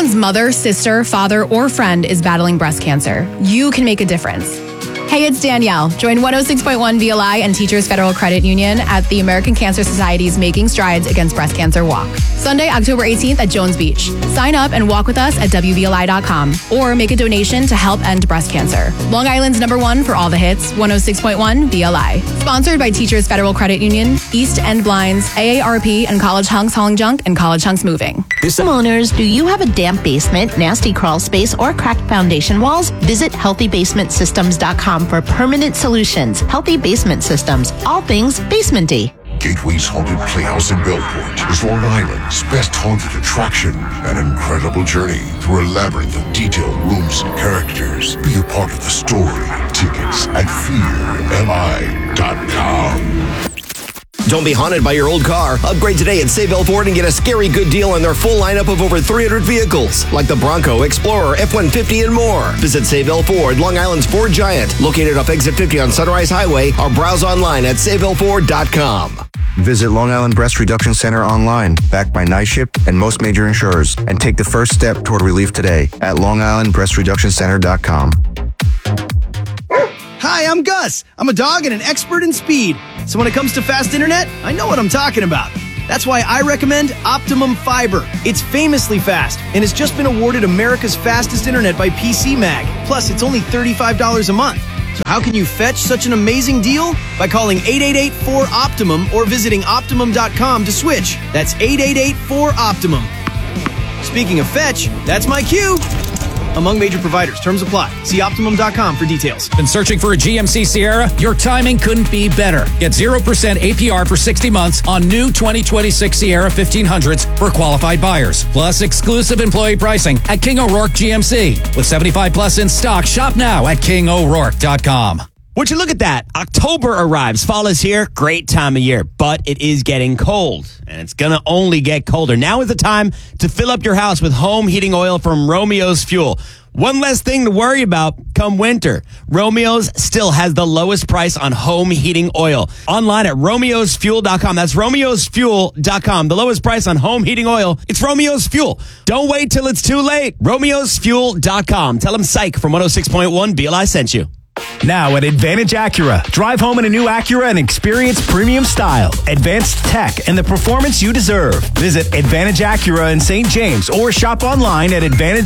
everyone's mother, sister, father, or friend is battling breast cancer. You can make a difference. Hey, it's Danielle. Join 106.1 VLI and Teachers Federal Credit Union at the American Cancer Society's Making Strides Against Breast Cancer Walk. Sunday, October 18th at Jones Beach. Sign up and walk with us at WVLI.com or make a donation to help end breast cancer. Long Island's #1 for all the hits, 106.1 VLI. Sponsored by Teachers Federal Credit Union, East End Blinds, AARP, and College Hunks Hauling Junk and College Hunks Moving. Homeowners, do you have a damp basement, nasty crawl space, or cracked foundation walls? Visit healthybasementsystems.com for permanent solutions. Healthy Basement Systems, all things basement-y. Gateway's Haunted Playhouse in Bellport is Long Island's best haunted attraction. An incredible journey through a labyrinth of detailed rooms and characters. Be a part of the story. Tickets at fearmi.com. Don't be haunted by your old car. Upgrade today at Sayville Ford and get a scary good deal on their full lineup of over 300 vehicles, like the Bronco, Explorer, F-150, and more. Visit Sayville Ford, Long Island's Ford Giant, located off Exit 50 on Sunrise Highway, or browse online at SayvilleFord.com. Visit Long Island Breast Reduction Center online, backed by NYSHIP and most major insurers, and take the first step toward relief today at LongIslandBreastReductionCenter.com. Hi, I'm Gus. I'm a dog and an expert in speed. So when it comes to fast internet, I know what I'm talking about. That's why I recommend Optimum Fiber. It's famously fast and has just been awarded America's fastest internet by PC Mag. Plus, it's only $35 a month. So how can you fetch such an amazing deal? By calling 888-4-OPTIMUM or visiting Optimum.com to switch. That's 888-4-OPTIMUM. Speaking of fetch, that's my cue. Among major providers. Terms apply. See Optimum.com for details. Been searching for a GMC Sierra? Your timing couldn't be better. Get 0% APR for 60 months on new 2026 Sierra 1500s for qualified buyers. Plus exclusive employee pricing at King O'Rourke GMC. With 75 plus in stock, shop now at KingO'Rourke.com. Would you look at that? October arrives. Fall is here. Great time of year. But it is getting cold. And it's going to only get colder. Now is the time to fill up your house with home heating oil from Romeo's Fuel. One less thing to worry about come winter. Romeo's still has the lowest price on home heating oil. Online at Romeo'sFuel.com. That's Romeo'sFuel.com. The lowest price on home heating oil. It's Romeo's Fuel. Don't wait till it's too late. Romeo'sFuel.com. Tell them Psych from 106.1 BLI sent you. Now at Advantage Acura. Drive home in a new Acura and experience premium style, advanced tech, and the performance you deserve. Visit Advantage Acura in St. James or shop online at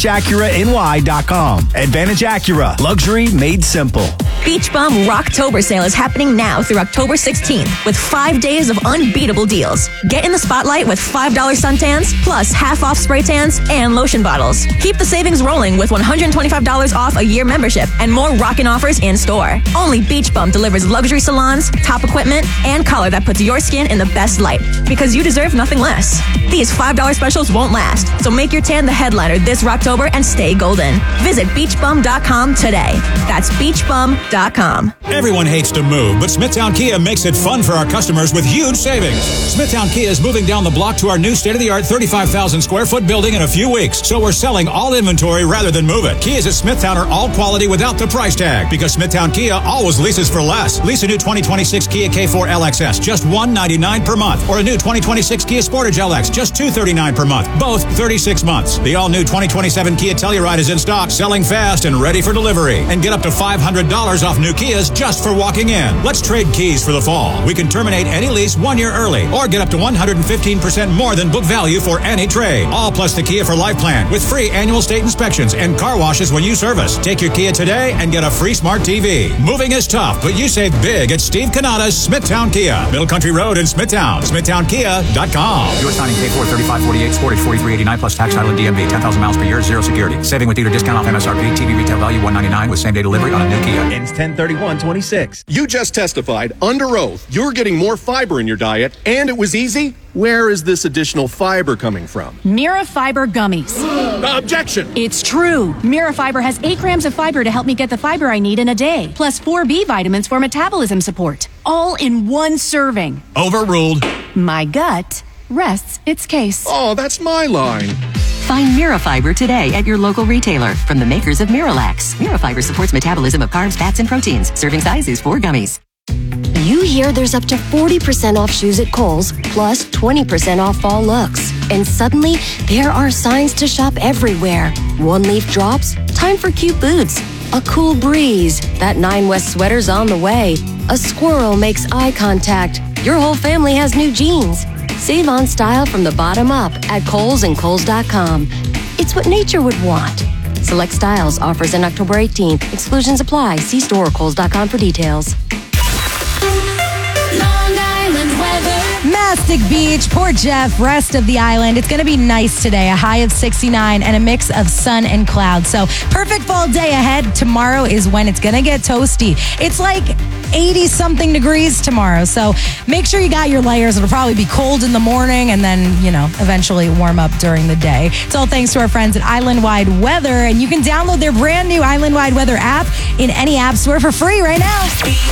AdvantageAcuraNY.com. Advantage Acura. Luxury made simple. Beach Bum Rocktober sale is happening now through October 16th with 5 days of unbeatable deals. Get in the spotlight with $5 suntans plus half off spray tans and lotion bottles. Keep the savings rolling with $125 off a year membership and more rockin' offers in store. Only Beach Bum delivers luxury salons, top equipment, and color that puts your skin in the best light because you deserve nothing less. These $5 specials won't last, so make your tan the headliner this Rocktober and stay golden. Visit beachbum.com today. That's beachbum.com. Everyone hates to move, but Smithtown Kia makes it fun for our customers with huge savings. Smithtown Kia is moving down the block to our new state-of-the-art 35,000 square foot building in a few weeks, so we're selling all inventory rather than move it. Kias at Smithtown are all quality without the price tag because Smithtown Kia always leases for less. Lease a new 2026 Kia K4 LXS, just $199 per month, or a new 2026 Kia Sportage LX, just $239 per month, both 36 months. The all-new 2027 Kia Telluride is in stock, selling fast and ready for delivery. And get up to $500 off new Kias just for walking in. Let's trade keys for the fall. We can terminate any lease 1 year early, or get up to 115% more than book value for any trade. All plus the Kia for Life plan, with free annual state inspections and car washes when you service. Take your Kia today and get a free smart TV. Moving is tough, but you save big at Steve Canada's Smithtown Kia. Middle Country Road in Smithtown. SmithtownKia.com. U.S. signing K4 3548, Sportage 4389 plus tax, title, and DMV. 10,000 miles per year, zero security. Saving with dealer discount off MSRP. TV retail value $199 with same-day delivery on a new Kia. Ends 10/31/26. You just testified under oath you're getting more fiber in your diet, and it was easy. Where is this additional fiber coming from? Mira Fiber Gummies. Objection! It's true. Mira Fiber has 8 grams of fiber to help me get the fiber I need in a day, plus 4 B vitamins for metabolism support. All in one serving. Overruled. My gut rests its case. Oh, that's my line. Find Mira Fiber today at your local retailer from the makers of Miralax. Mira Fiber supports metabolism of carbs, fats, and proteins. Serving size is 4 gummies. You hear there's up to 40% off shoes at Kohl's, plus 20% off fall looks. and suddenly there are signs to shop everywhere. One leaf drops, time for cute boots. A cool breeze, that 9 West sweater's on the way. A squirrel makes eye contact, your whole family has new jeans. Save on style from the bottom up at Kohl's and Kohl's.com. It's what nature would want. Select styles, offers in October 18th. Exclusions apply. See store or Kohl's.com for details. Mastic Beach, Port Jeff, rest of the island. It's going to be nice today. A high of 69 and a mix of sun and clouds. So perfect fall day ahead. Tomorrow is when it's going to get toasty. It's like 80-something degrees tomorrow. So make sure you got your layers. It'll probably be cold in the morning and then, eventually warm up during the day. It's all thanks to our friends at Island Wide Weather. And you can download their brand new Island Wide Weather app in any app store for free right now.